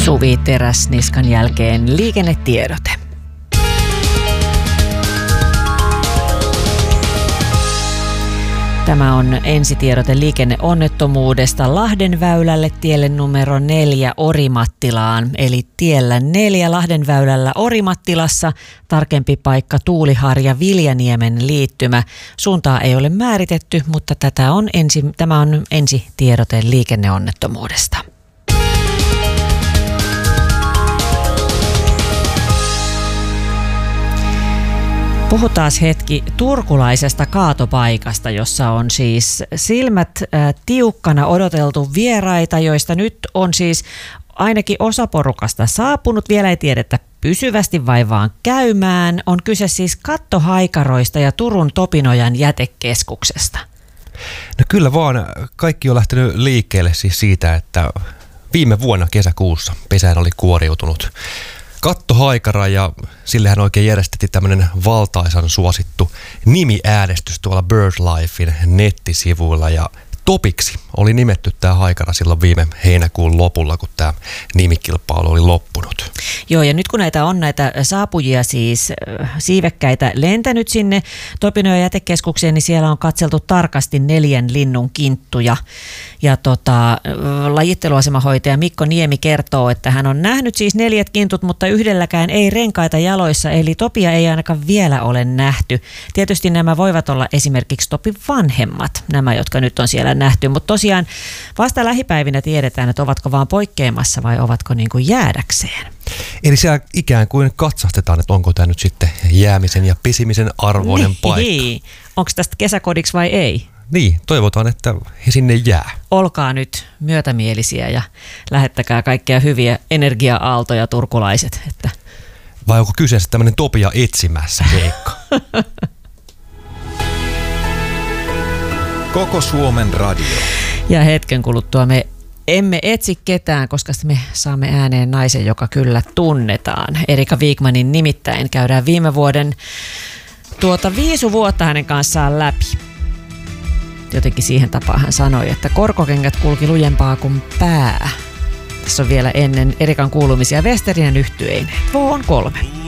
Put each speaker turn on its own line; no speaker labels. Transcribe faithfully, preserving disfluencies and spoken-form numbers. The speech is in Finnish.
Suvi Teräsniskan jälkeen liikennetiedote. Tämä on ensitiedote liikenneonnettomuudesta Lahdenväylälle tielle numero neljä Orimattilaan. Eli tiellä neljä Lahdenväylällä Orimattilassa, tarkempi paikka Tuuliharja Viljaniemen liittymä. Suuntaa ei ole määritetty, mutta tätä on ensi, tämä on ensitiedote liikenneonnettomuudesta. Puhutaan hetki turkulaisesta kaatopaikasta, jossa on siis silmät äh, tiukkana odoteltu vieraita, joista nyt on siis ainakin osa porukasta saapunut. Vielä ei tiedetä pysyvästi vai vaan käymään. On kyse siis kattohaikaroista ja Turun Topinojan jätekeskuksesta.
No kyllä vaan, kaikki on lähtenyt liikkeelle siis siitä, että viime vuonna kesäkuussa pesään oli kuoriutunut kattohaikara ja sillehän oikein järjestettiin tämmöinen valtaisan suosittu nimiäänestys tuolla BirdLifein nettisivuilla ja Topiksi oli nimetty tämä haikara silloin viime heinäkuun lopulla, kun tämä nimikilpailu oli loppunut.
Joo, ja nyt kun näitä on näitä saapujia siis siivekkäitä lentänyt sinne Topinojan jätekeskukseen, niin siellä on katseltu tarkasti neljän linnun kinttuja. Ja tota, lajitteluasemahoitaja Mikko Niemi kertoo, että hän on nähnyt siis neljät kintut, mutta yhdelläkään ei renkaita jaloissa, eli Topia ei ainakaan vielä ole nähty. Tietysti nämä voivat olla esimerkiksi Topin vanhemmat, nämä jotka nyt on siellä nähty, mutta tosiaan vasta lähipäivinä tiedetään, että ovatko vaan poikkeamassa vai ovatko niin kuin jäädäkseen.
Eli siellä ikään kuin katsastetaan, että onko tämä nyt sitten jäämisen ja pisimisen arvoinen niin, paikka.
Onko tästä kesäkodiksi vai ei?
Niin, toivotaan, että he sinne jää.
Olkaa nyt myötämielisiä ja lähettäkää kaikkia hyviä energia-aaltoja turkulaiset. Että...
Vai onko kyseessä tämmöinen Topia etsimässä keikka?
Koko Suomen radio.
Ja hetken kuluttua me emme etsi ketään, koska me saamme ääneen naisen, joka kyllä tunnetaan. Erika Wigmanin nimittäin käydään viime vuoden tuota viisi vuotta hänen kanssaan läpi. Jotenkin siihen tapaan hän sanoi, että korkokengät kulki lujempaa kuin pää. Tässä on vielä ennen Erikan kuulumisia Westerinen yhtyeineen. Vuon kolme.